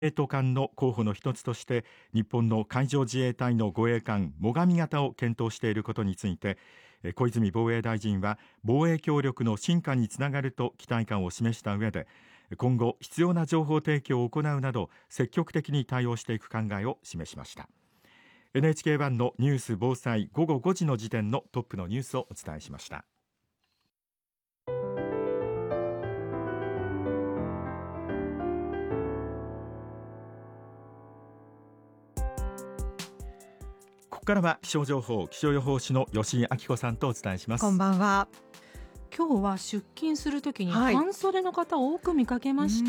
衛都艦の候補の一つとして日本の海上自衛隊の護衛艦最上型を検討していることについて、小泉防衛大臣は防衛協力の進化につながると期待感を示した上で、今後必要な情報提供を行うなど積極的に対応していく考えを示しました。 NHK1 のニュース防災午後5時の時点のトップのニュースをお伝えしました。ここからは気象情報、気象予報士の吉井明子さんとお伝えします。 こんばんは。 今日は出勤するときにはい半袖の方多く見かけました。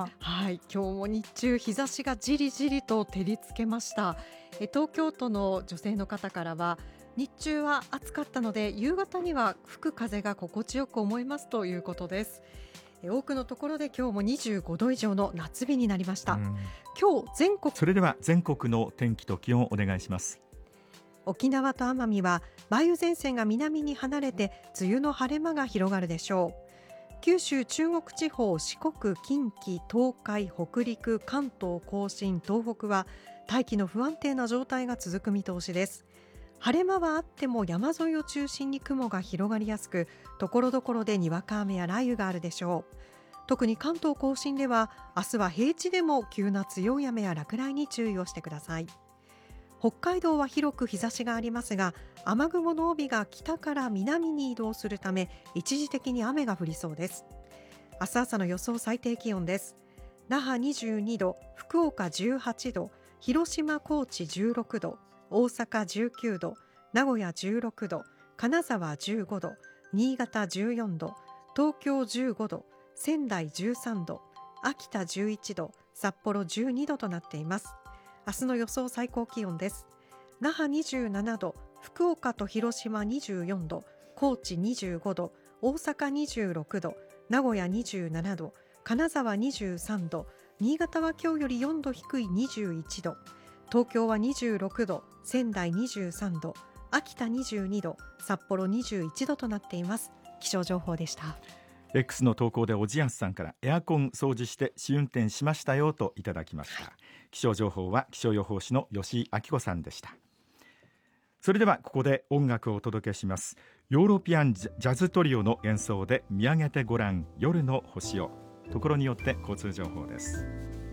はい、今日も日中日差しがじりじりと照りつけました。東京都の女性の方からは、日中は暑かったので夕方には吹く風が心地よく思いますということです。多くのところで今日も25度以上の夏日になりました。今日全国、 それでは全国の天気と気温をお願いします。 沖縄と奄美は梅雨前線が南に離れて梅雨の晴れ間が広がるでしょう。九州、中国地方、四国、近畿、東海、北陸、関東甲信、東北は大気の不安定な状態が続く見通しです。晴れ間はあっても山沿いを中心に雲が広がりやすく、ところどころでにわか雨や雷雨があるでしょう。特に関東甲信では明日は平地でも急な強い雨や落雷に注意をしてください。北海道は広く日差しがありますが、雨雲の帯が北から南に移動するため一時的に雨が降りそうです。明日朝の予想最低気温です。那覇22度、福岡18度、広島高知16度、大阪19度、名古屋16度、金沢15度、新潟14度、東京15度、仙台13度、秋田11度、札幌12度となっています。明日の予想最高気温です。那覇27度、福岡と広島24度、高知25度、大阪26度、名古屋27度、金沢23度、新潟は今日より4度低い21度、東京は26度、仙台23度、秋田22度、札幌21度となっています。気象情報でした。 X の投稿でおじやすさんからエアコン掃除して試運転しましたよといただきました。気象情報は気象予報士の吉井明子さんでした。それではここで音楽をお届けします。ヨーロピアンジャズトリオの演奏で見上げてごらん夜の星を。ところによって交通情報です。